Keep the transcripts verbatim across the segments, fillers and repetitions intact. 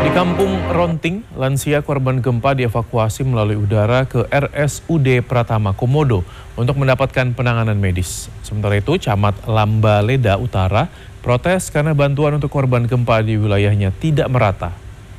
Di Kampung Ronting, lansia korban gempa dievakuasi melalui udara ke R S U D Pratama Komodo untuk mendapatkan penanganan medis. Sementara itu, Camat Lambaleda Utara protes karena bantuan untuk korban gempa di wilayahnya tidak merata.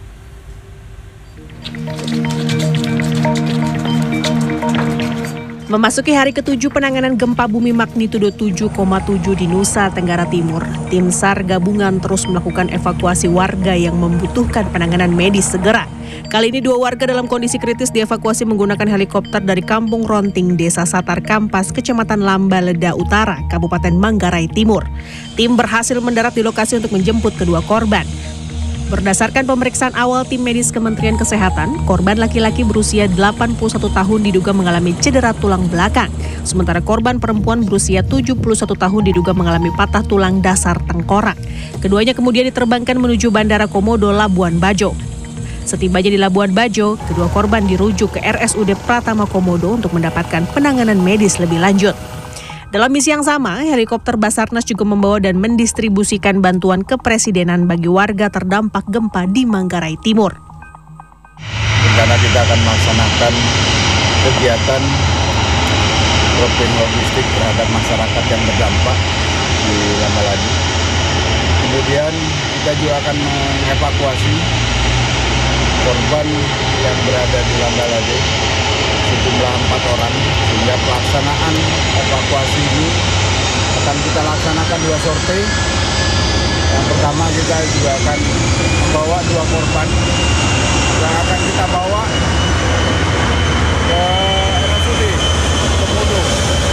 Memasuki hari ketujuh penanganan gempa bumi magnitudo tujuh koma tujuh di Nusa Tenggara Timur, tim SAR gabungan terus melakukan evakuasi warga yang membutuhkan penanganan medis segera. Kali ini dua warga dalam kondisi kritis dievakuasi menggunakan helikopter dari Kampung Ronting, Desa Satar Kampas, Kecamatan Lambaleda Utara, Kabupaten Manggarai Timur. Tim berhasil mendarat di lokasi untuk menjemput kedua korban. Berdasarkan pemeriksaan awal tim medis Kementerian Kesehatan, korban laki-laki berusia delapan puluh satu tahun diduga mengalami cedera tulang belakang. Sementara korban perempuan berusia tujuh puluh satu tahun diduga mengalami patah tulang dasar tengkorak. Keduanya kemudian diterbangkan menuju Bandara Komodo, Labuan Bajo. Setibanya di Labuan Bajo, kedua korban dirujuk ke R S U D Pratama Komodo untuk mendapatkan penanganan medis lebih lanjut. Dalam misi yang sama, helikopter Basarnas juga membawa dan mendistribusikan bantuan kepresidenan bagi warga terdampak gempa di Manggarai Timur. Rencana kita akan melaksanakan kegiatan dropping logistik terhadap masyarakat yang terdampak di Lambaleda. Kemudian kita juga akan mengevakuasi korban yang berada di Lambaleda, sejumlah empat orang, sehingga pelaksanaan evakuasi ini akan kita laksanakan dua sorte. Yang pertama, kita juga akan membawa dua korban yang akan kita bawa ke R S U D Komodo.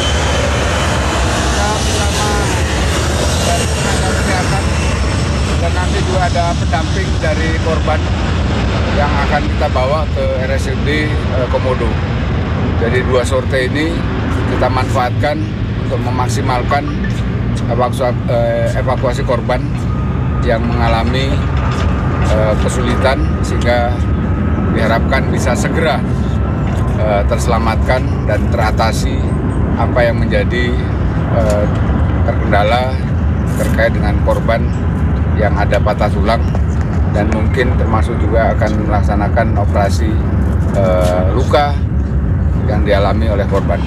Kita bersama dari tenaga kesehatan dan nanti juga ada pendamping dari korban yang akan kita bawa ke R S U D Komodo. Jadi dua sorte ini kita manfaatkan untuk memaksimalkan evakuasi korban yang mengalami kesulitan, sehingga diharapkan bisa segera terselamatkan dan teratasi apa yang menjadi terkendala terkait dengan korban yang ada patah tulang, dan mungkin termasuk juga akan melaksanakan operasi luka yang dialami oleh korban.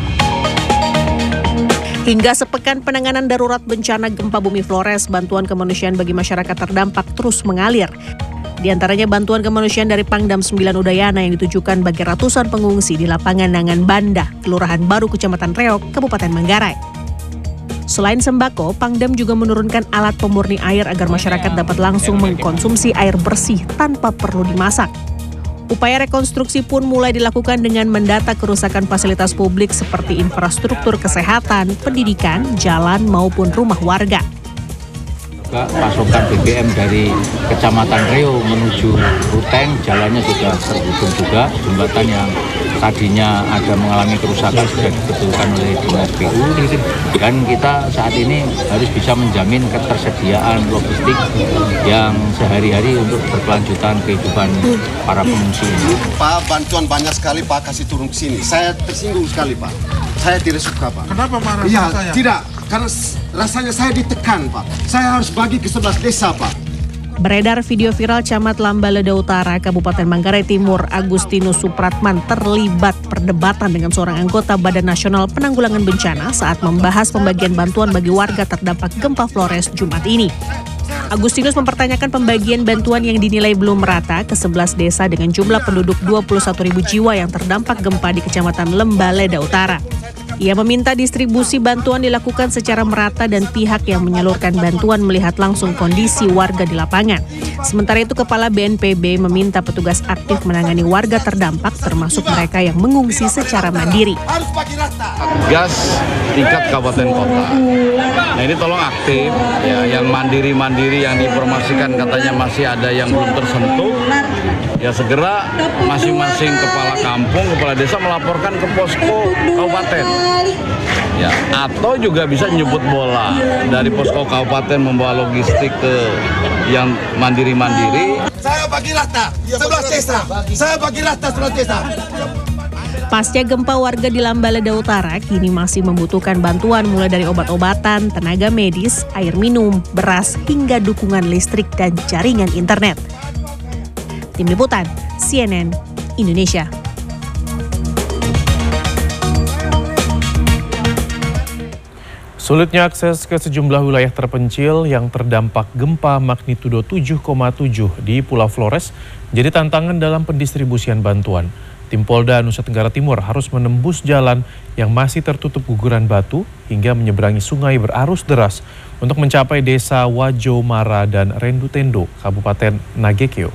Hingga sepekan penanganan darurat bencana gempa bumi Flores, bantuan kemanusiaan bagi masyarakat terdampak terus mengalir. Di antaranya bantuan kemanusiaan dari Pangdam sembilan Udayana yang ditujukan bagi ratusan pengungsi di lapangan Nangan Banda, Kelurahan Baru, Kecamatan Reok, Kabupaten Manggarai. Selain sembako, Pangdam juga menurunkan alat pemurni air agar masyarakat dapat langsung mengkonsumsi air bersih tanpa perlu dimasak. Upaya rekonstruksi pun mulai dilakukan dengan mendata kerusakan fasilitas publik seperti infrastruktur kesehatan, pendidikan, jalan maupun rumah warga. Pasokan B B M dari Kecamatan Reo menuju Ruteng, jalannya sudah terhubung juga. Jembatan yang tadinya ada mengalami kerusakan sudah dibetulkan oleh Dinas P U, dan kita saat ini harus bisa menjamin ketersediaan logistik yang sehari-hari untuk berkelanjutan kehidupan para pengungsi ini. Pak, bantuan banyak sekali Pak kasih turun ke sini. Saya tersinggung sekali Pak. Saya tidak suka Pak. Kenapa marah? Iya, saya? tidak. Karena rasanya saya ditekan Pak. Saya harus bagi ke sebelas desa Pak. Beredar video viral Camat Lambaleda Utara, Kabupaten Manggarai Timur, Agustinus Supratman terlibat perdebatan dengan seorang anggota Badan Nasional Penanggulangan Bencana saat membahas pembagian bantuan bagi warga terdampak gempa Flores Jumat ini. Agustinus mempertanyakan pembagian bantuan yang dinilai belum merata ke sebelas desa dengan jumlah penduduk dua puluh satu ribu jiwa yang terdampak gempa di Kecamatan Lambaleda Utara. Ia meminta distribusi bantuan dilakukan secara merata dan pihak yang menyalurkan bantuan melihat langsung kondisi warga di lapangan. Sementara itu, Kepala B N P B meminta petugas aktif menangani warga terdampak, termasuk mereka yang mengungsi secara mandiri. Gas tingkat kabupaten kota. Nah ini tolong aktif, ya, yang mandiri-mandiri yang diinformasikan katanya masih ada yang belum tersentuh. Ya segera masing-masing kepala kampung, kepala desa melaporkan ke posko kabupaten. Ya, atau juga bisa nyebut bola dari posko kabupaten membawa logistik ke yang mandiri-mandiri. Saya bagi rata sebelas desa. Saya bagi rata sebelas desa. Pasca gempa, warga di Lambaleda Utara kini masih membutuhkan bantuan mulai dari obat-obatan, tenaga medis, air minum, beras, hingga dukungan listrik dan jaringan internet. Tim Liputan C N N Indonesia. Sulitnya akses ke sejumlah wilayah terpencil yang terdampak gempa magnitudo tujuh koma tujuh di Pulau Flores jadi tantangan dalam pendistribusian bantuan. Tim Polda Nusa Tenggara Timur harus menembus jalan yang masih tertutup guguran batu hingga menyeberangi sungai berarus deras untuk mencapai desa Wajomara dan Rendutendo, Kabupaten Nagekeo.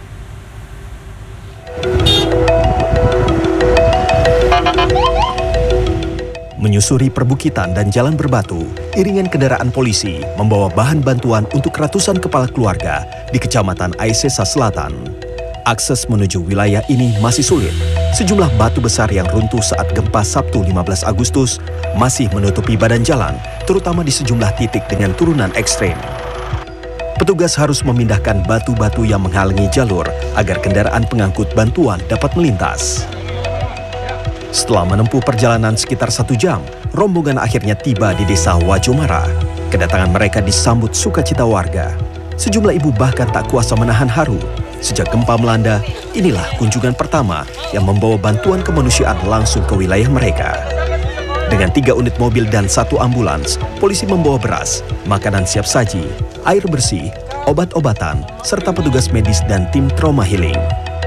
Menyusuri perbukitan dan jalan berbatu, iringan kendaraan polisi membawa bahan bantuan untuk ratusan kepala keluarga di Kecamatan Aisesa Selatan. Akses menuju wilayah ini masih sulit. Sejumlah batu besar yang runtuh saat gempa Sabtu lima belas Agustus masih menutupi badan jalan, terutama di sejumlah titik dengan turunan ekstrem. Petugas harus memindahkan batu-batu yang menghalangi jalur agar kendaraan pengangkut bantuan dapat melintas. Setelah menempuh perjalanan sekitar satu jam, rombongan akhirnya tiba di desa Wajomara. Kedatangan mereka disambut sukacita warga. Sejumlah ibu bahkan tak kuasa menahan haru. Sejak gempa melanda, inilah kunjungan pertama yang membawa bantuan kemanusiaan langsung ke wilayah mereka. Dengan tiga unit mobil dan satu ambulans, polisi membawa beras, makanan siap saji, air bersih, obat-obatan, serta petugas medis dan tim trauma healing.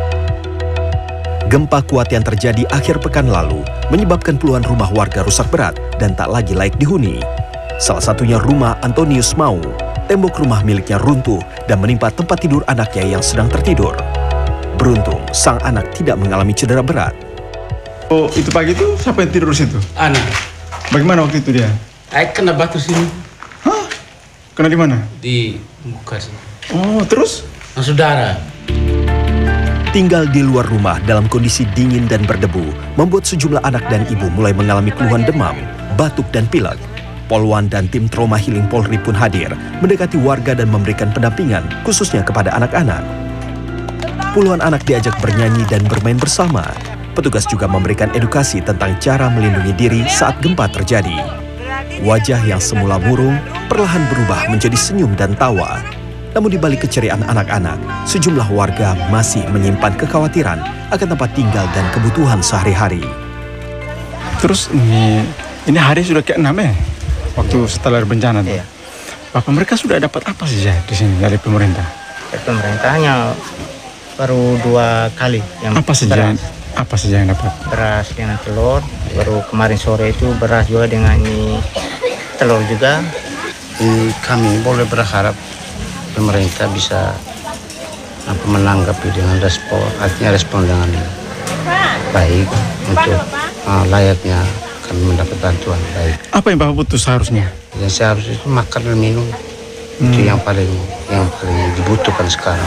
Gempa kuat yang terjadi akhir pekan lalu menyebabkan puluhan rumah warga rusak berat dan tak lagi layak dihuni. Salah satunya rumah Antonius Mau. Tembok rumah miliknya runtuh dan menimpa tempat tidur anaknya yang sedang tertidur. Beruntung, sang anak tidak mengalami cedera berat. Oh, itu pagi itu siapa yang tidur di situ? Anak. Bagaimana waktu itu dia? Saya kena batu sini. Hah? Kena di mana? Di muka sini. Oh, terus? Nah, saudara. Tinggal di luar rumah dalam kondisi dingin dan berdebu membuat sejumlah anak dan ibu mulai mengalami keluhan demam, batuk dan pilek. Polwan dan tim trauma healing Polri pun hadir mendekati warga dan memberikan pendampingan khususnya kepada anak-anak. Puluhan anak diajak bernyanyi dan bermain bersama. Petugas juga memberikan edukasi tentang cara melindungi diri saat gempa terjadi. Wajah yang semula murung perlahan berubah menjadi senyum dan tawa. Namun di balik keceriaan anak-anak, sejumlah warga masih menyimpan kekhawatiran akan tempat tinggal dan kebutuhan sehari-hari. Terus ini ini hari sudah ke enam ya? Waktu setelah bencana tuh. Iya. Bapak mereka sudah dapat apa sih ya di sini dari pemerintah? Dari pemerintahnya baru dua kali. Yang apa saja? Apa saja yang dapat? Beras dengan telur. Baru kemarin sore itu beras juga dengan ini telur juga. Ini kami boleh berharap pemerintah bisa apa, menanggapi dengan respon, artinya respon dengan baik untuk uh, layaknya kami mendapat bantuan baik. Apa yang Bapak butuh seharusnya? Yang seharusnya itu makan dan minum. Hmm. Itu yang paling yang paling dibutuhkan sekarang.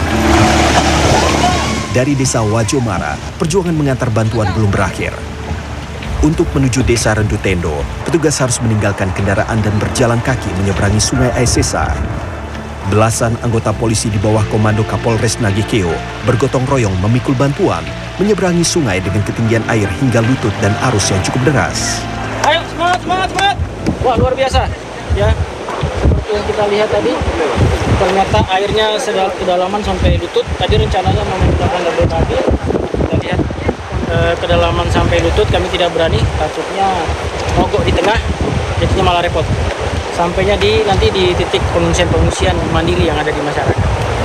Dari desa Wajomara, perjuangan mengantar bantuan belum berakhir. Untuk menuju desa Rendutendo, petugas harus meninggalkan kendaraan dan berjalan kaki menyeberangi sungai Aisesa. Belasan anggota polisi di bawah komando Kapolres Nagekeo bergotong royong memikul bantuan menyeberangi sungai dengan ketinggian air hingga lutut dan arus yang cukup deras. Ayo semangat, semangat, semangat! Wah, luar biasa. Ya, seperti yang kita lihat tadi, ternyata airnya sedang kedalaman sampai lutut. Tadi rencananya mau menggunakan double buggy. Kita lihat eh, kedalaman sampai lutut, kami tidak berani. Takutnya mogok di tengah, jadinya malah repot. Sampainya di nanti di titik pengungsian-pengungsian mandiri yang ada di masyarakat.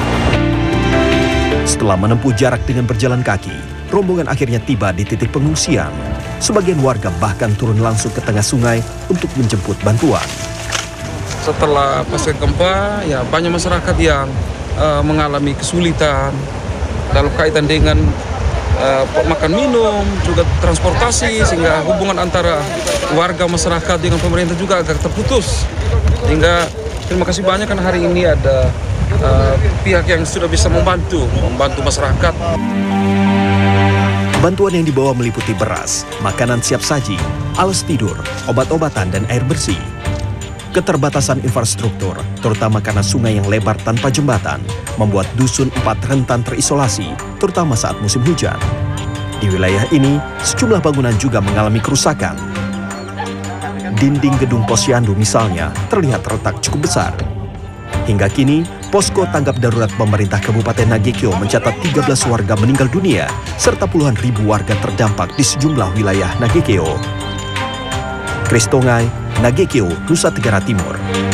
Setelah menempuh jarak dengan berjalan kaki, rombongan akhirnya tiba di titik pengungsian. Sebagian warga bahkan turun langsung ke tengah sungai untuk menjemput bantuan. Setelah pasca gempa, ya banyak masyarakat yang uh, mengalami kesulitan dalam kaitan dengan uh, makan minum, juga transportasi, sehingga hubungan antara warga masyarakat dengan pemerintah juga agak terputus. Sehingga terima kasih banyak karena hari ini ada uh, pihak yang sudah bisa membantu, membantu masyarakat. Bantuan yang dibawa meliputi beras, makanan siap saji, alas tidur, obat-obatan, dan air bersih. Keterbatasan infrastruktur, terutama karena sungai yang lebar tanpa jembatan, membuat dusun empat rentan terisolasi, terutama saat musim hujan. Di wilayah ini, sejumlah bangunan juga mengalami kerusakan. Dinding gedung posyandu misalnya terlihat retak cukup besar. Hingga kini, posko tanggap darurat pemerintah Kabupaten Nagekeo mencatat tiga belas warga meninggal dunia serta puluhan ribu warga terdampak di sejumlah wilayah Nagekeo. Kristongai, Nagekeo, Nusa Tenggara Timur.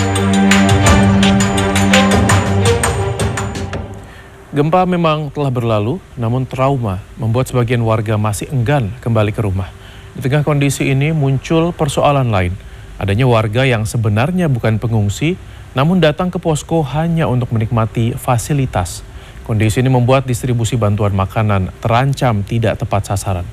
Gempa memang telah berlalu, namun trauma membuat sebagian warga masih enggan kembali ke rumah. Di tengah kondisi ini muncul persoalan lain. Adanya warga yang sebenarnya bukan pengungsi, namun datang ke posko hanya untuk menikmati fasilitas. Kondisi ini membuat distribusi bantuan makanan terancam tidak tepat sasaran.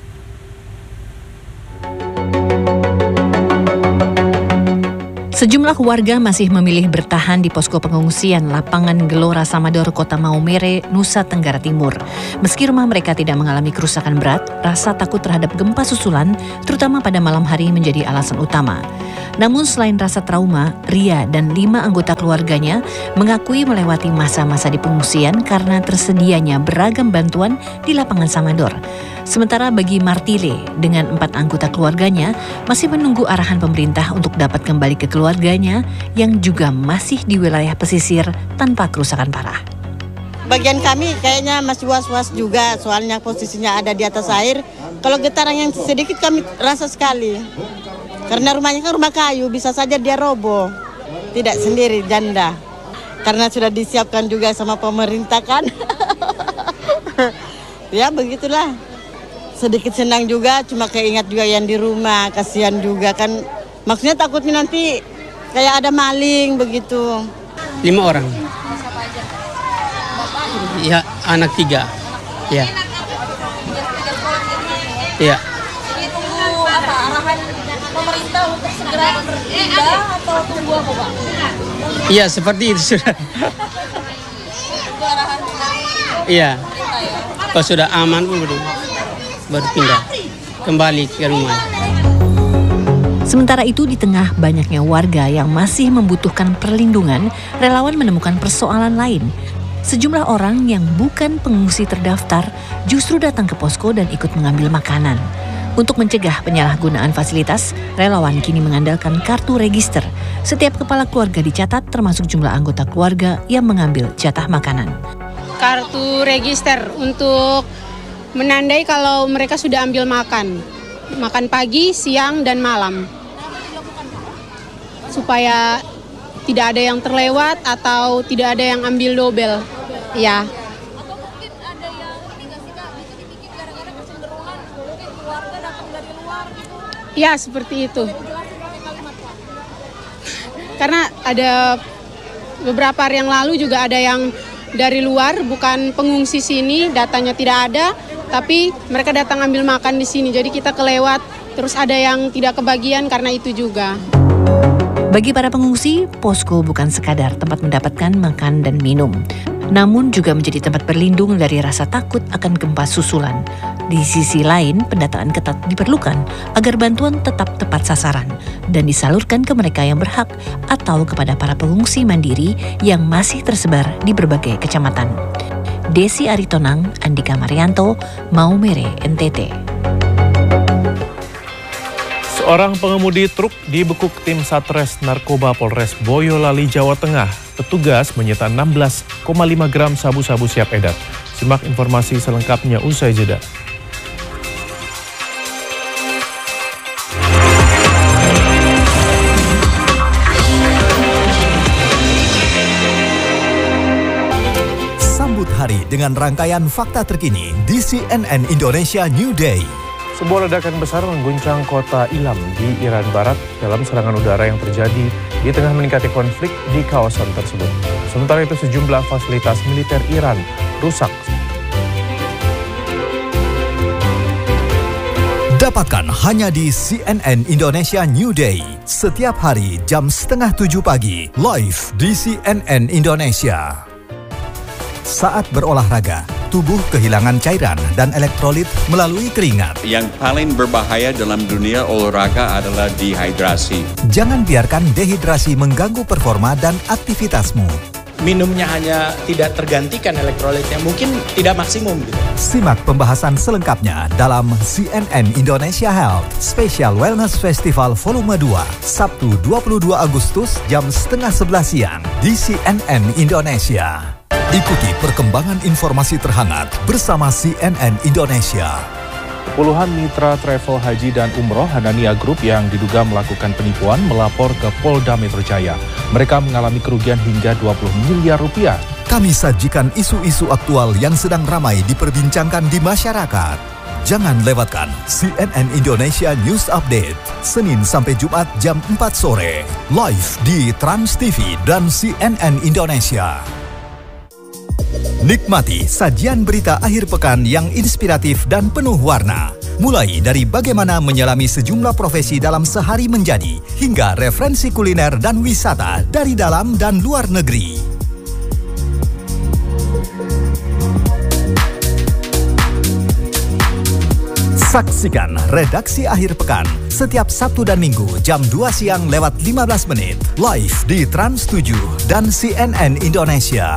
Sejumlah warga masih memilih bertahan di posko pengungsian lapangan Gelora Samador, Kota Maumere, Nusa Tenggara Timur. Meski rumah mereka tidak mengalami kerusakan berat, rasa takut terhadap gempa susulan, terutama pada malam hari, menjadi alasan utama. Namun selain rasa trauma, Ria dan lima anggota keluarganya mengakui melewati masa-masa di pengungsian karena tersedianya beragam bantuan di lapangan Samador. Sementara bagi Martile dengan empat anggota keluarganya masih menunggu arahan pemerintah untuk dapat kembali ke keluarganya yang juga masih di wilayah pesisir tanpa kerusakan parah. Bagian kami kayaknya masih was-was juga, soalnya posisinya ada di atas air. Kalau getaran yang sedikit kami rasa sekali. Karena rumahnya kan rumah kayu, bisa saja dia roboh. Tidak sendiri, janda. Karena sudah disiapkan juga sama pemerintah kan. Ya begitulah. Sedikit senang juga, cuma keingat juga yang di rumah, kasihan juga kan. Maksudnya takutnya nanti kayak ada maling begitu. Lima orang. Ya, anak tiga. Ya. Ya. Jadi tunggu apa arahan pemerintah untuk segera berpindah atau tunggu apa, Pak? Iya, seperti itu sudah. Tunggu arahan dari Iya. pemerintah ya. Kalau sudah aman pun baru berpindah kembali ke rumah. Sementara itu, di tengah banyaknya warga yang masih membutuhkan perlindungan, relawan menemukan persoalan lain. Sejumlah orang yang bukan pengungsi terdaftar justru datang ke posko dan ikut mengambil makanan. Untuk mencegah penyalahgunaan fasilitas, relawan kini mengandalkan kartu register. Setiap kepala keluarga dicatat, termasuk jumlah anggota keluarga yang mengambil jatah makanan. Kartu register untuk menandai kalau mereka sudah ambil makan. Makan pagi, siang, dan malam. Supaya tidak ada yang terlewat atau tidak ada yang ambil dobel. Ya. Atau mungkin ada yang ini nggak sih Kak, dikit-dikit gara-gara kecenderungan mungkin keluarga datang dari luar gitu. Ya, seperti itu. Karena ada beberapa hari yang lalu juga ada yang dari luar, bukan pengungsi sini, datanya tidak ada, tapi mereka datang ambil makan di sini. Jadi kita kelewat, terus ada yang tidak kebagian karena itu juga. Bagi para pengungsi, posko bukan sekadar tempat mendapatkan makan dan minum, namun juga menjadi tempat berlindung dari rasa takut akan gempa susulan. Di sisi lain, pendataan ketat diperlukan agar bantuan tetap tepat sasaran dan disalurkan ke mereka yang berhak atau kepada para pengungsi mandiri yang masih tersebar di berbagai kecamatan. Desi Aritonang, Andika Marianto, Maumere, N T T. Seorang pengemudi truk dibekuk tim Satres Narkoba Polres Boyolali, Jawa Tengah. Petugas menyita enam belas koma lima gram sabu-sabu siap edar. Simak informasi selengkapnya usai jeda. Sambut hari dengan rangkaian fakta terkini di C N N Indonesia New Day. Sebuah ledakan besar mengguncang kota Ilam di Iran Barat dalam serangan udara yang terjadi di tengah meningkatnya konflik di kawasan tersebut. Sementara itu sejumlah fasilitas militer Iran rusak. Dapatkan hanya di C N N Indonesia New Day. Setiap hari jam setengah tujuh pagi, live di C N N Indonesia. Saat berolahraga, tubuh kehilangan cairan dan elektrolit melalui keringat. Yang paling berbahaya dalam dunia olahraga adalah dehidrasi. Jangan biarkan dehidrasi mengganggu performa dan aktivitasmu. minumnya hanya tidak tergantikan elektrolitnya, mungkin tidak maksimum gitu. Simak pembahasan selengkapnya dalam C N N Indonesia Health Special Wellness Festival Volume dua, Sabtu dua puluh dua Agustus jam setengah sebelas siang di C N N Indonesia. Ikuti perkembangan informasi terhangat bersama C N N Indonesia. Puluhan mitra travel haji dan umroh Hanania Group yang diduga melakukan penipuan melapor ke Polda Metro Jaya. Mereka mengalami kerugian hingga dua puluh miliar rupiah. Kami sajikan isu-isu aktual yang sedang ramai diperbincangkan di masyarakat. Jangan lewatkan C N N Indonesia News Update, Senin sampai Jumat jam empat sore, live di Trans T V dan C N N Indonesia. Nikmati sajian berita akhir pekan yang inspiratif dan penuh warna. Mulai dari bagaimana menyelami sejumlah profesi dalam sehari menjadi, hingga referensi kuliner dan wisata dari dalam dan luar negeri. Saksikan Redaksi Akhir Pekan setiap Sabtu dan Minggu jam dua siang lewat lima belas menit, live di Trans tujuh dan C N N Indonesia.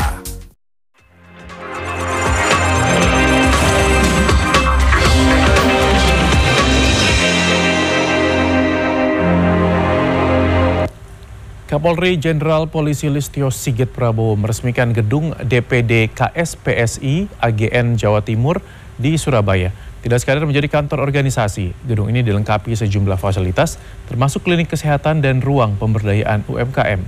Kapolri Jenderal Polisi Listio Sigit Prabowo meresmikan gedung D P D K S P S I A G N Jawa Timur di Surabaya. Tidak sekadar menjadi kantor organisasi, gedung ini dilengkapi sejumlah fasilitas, termasuk klinik kesehatan dan ruang pemberdayaan U M K M.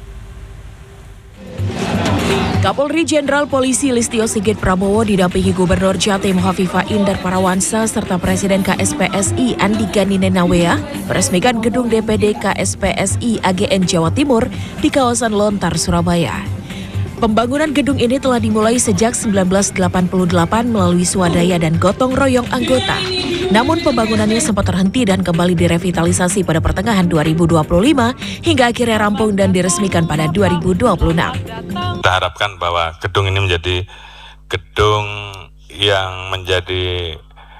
Kapolri Jenderal Polisi Listio Sigit Prabowo didampingi Gubernur Jatim Hovifah Indar Parawansa serta Presiden K S P S I Andi Gani Nenawea meresmikan gedung D P D K S P S I A G N Jawa Timur di kawasan Lontar, Surabaya. Pembangunan gedung ini telah dimulai sejak seribu sembilan ratus delapan puluh delapan melalui swadaya dan gotong royong anggota. Namun pembangunannya sempat terhenti dan kembali direvitalisasi pada pertengahan dua ribu dua puluh lima hingga akhirnya rampung dan diresmikan pada dua ribu dua puluh enam. Kita harapkan bahwa gedung ini menjadi gedung yang menjadi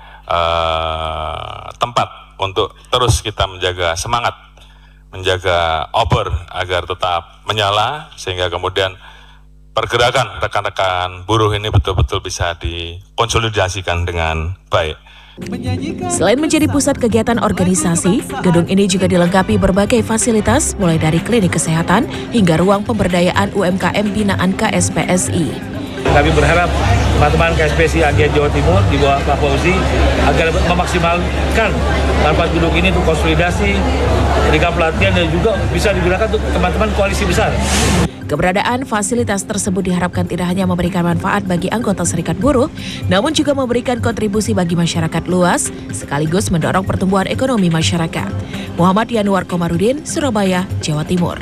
uh, tempat untuk terus kita menjaga semangat, menjaga obor agar tetap menyala, sehingga kemudian pergerakan rekan-rekan buruh ini betul-betul bisa dikonsolidasikan dengan baik. Selain menjadi pusat kegiatan organisasi, gedung ini juga dilengkapi berbagai fasilitas mulai dari klinik kesehatan hingga ruang pemberdayaan U M K M binaan K S P S I. Kami berharap teman-teman K S P S I A G N Jawa Timur di bawah Pak Fauzi agar memaksimalkan manfaat gedung ini untuk konsolidasi, berikan pelatihan dan juga bisa digunakan untuk teman-teman koalisi besar. Keberadaan fasilitas tersebut diharapkan tidak hanya memberikan manfaat bagi anggota serikat buruh, namun juga memberikan kontribusi bagi masyarakat luas, sekaligus mendorong pertumbuhan ekonomi masyarakat. Muhammad Yanuar Komarudin, Surabaya, Jawa Timur.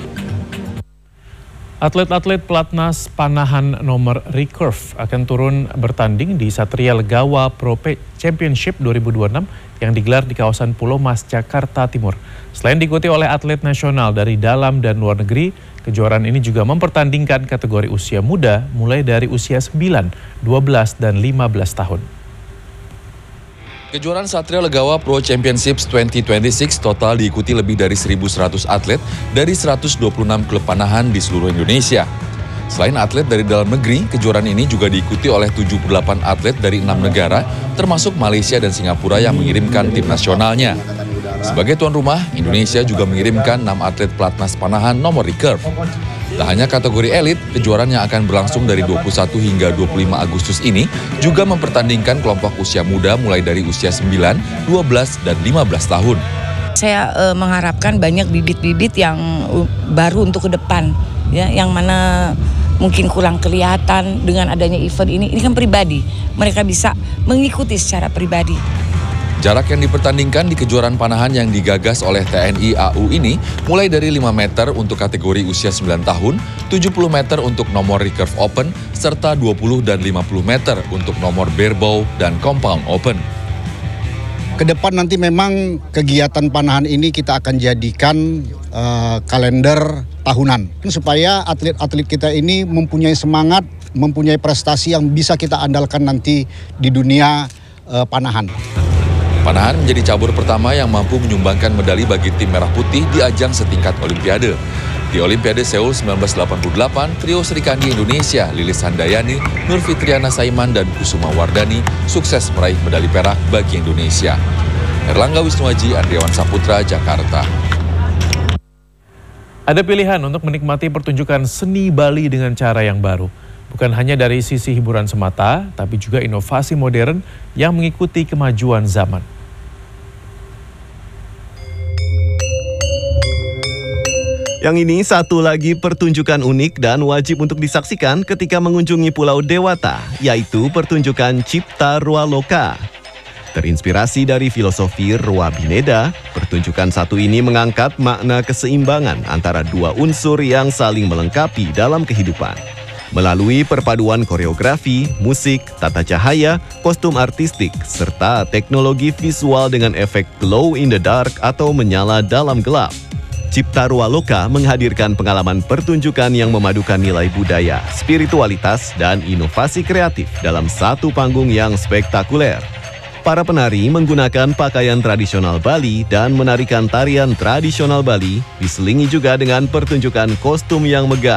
Atlet-atlet pelatnas panahan nomor recurve akan turun bertanding di Satria Legawa Pro Championship dua ribu dua puluh enam yang digelar di kawasan Pulau Mas, Jakarta Timur. Selain diikuti oleh atlet nasional dari dalam dan luar negeri, kejuaraan ini juga mempertandingkan kategori usia muda mulai dari usia sembilan, dua belas, dan lima belas tahun. Kejuaraan Satria Legawa Pro Championships dua ribu dua puluh enam total diikuti lebih dari seribu seratus atlet dari seratus dua puluh enam klub panahan di seluruh Indonesia. Selain atlet dari dalam negeri, kejuaraan ini juga diikuti oleh tujuh puluh delapan atlet dari enam negara, termasuk Malaysia dan Singapura yang mengirimkan tim nasionalnya. Sebagai tuan rumah, Indonesia juga mengirimkan enam atlet pelatnas panahan nomor recurve. Tak hanya kategori elit, kejuaraan yang akan berlangsung dari dua puluh satu hingga dua puluh lima Agustus ini juga mempertandingkan kelompok usia muda mulai dari usia sembilan, dua belas, dan lima belas tahun. Saya e, mengharapkan banyak bibit-bibit yang baru untuk ke depan, ya, yang mana mungkin kurang kelihatan dengan adanya event ini. Ini kan pribadi, mereka bisa mengikuti secara pribadi. Jarak yang dipertandingkan di kejuaraan panahan yang digagas oleh T N I A U ini mulai dari lima meter untuk kategori usia sembilan tahun, tujuh puluh meter untuk nomor recurve open, serta dua puluh dan lima puluh meter untuk nomor barebow dan compound open. Kedepan nanti memang kegiatan panahan ini kita akan jadikan uh, kalender tahunan supaya atlet-atlet kita ini mempunyai semangat, mempunyai prestasi yang bisa kita andalkan nanti di dunia uh, panahan. Panahan menjadi cabur pertama yang mampu menyumbangkan medali bagi tim Merah Putih di ajang setingkat Olimpiade. Di Olimpiade Seoul seribu sembilan ratus delapan puluh delapan, trio Serikandi Indonesia, Lilis Handayani, Nur Fitriana Saiman, dan Kusuma Wardani sukses meraih medali perak bagi Indonesia. Erlangga Wisnuaji, Andriawan Saputra, Jakarta. Ada pilihan untuk menikmati pertunjukan seni Bali dengan cara yang baru. Bukan hanya dari sisi hiburan semata, tapi juga inovasi modern yang mengikuti kemajuan zaman. Yang ini satu lagi pertunjukan unik dan wajib untuk disaksikan ketika mengunjungi Pulau Dewata, yaitu pertunjukan Cipta Rua Loka. Terinspirasi dari filosofi Rua Bineda, pertunjukan satu ini mengangkat makna keseimbangan antara dua unsur yang saling melengkapi dalam kehidupan. Melalui perpaduan koreografi, musik, tata cahaya, kostum artistik, serta teknologi visual dengan efek glow in the dark atau menyala dalam gelap. Cipta Rua Loka menghadirkan pengalaman pertunjukan yang memadukan nilai budaya, spiritualitas, dan inovasi kreatif dalam satu panggung yang spektakuler. Para penari menggunakan pakaian tradisional Bali dan menarikan tarian tradisional Bali, diselingi juga dengan pertunjukan kostum yang megah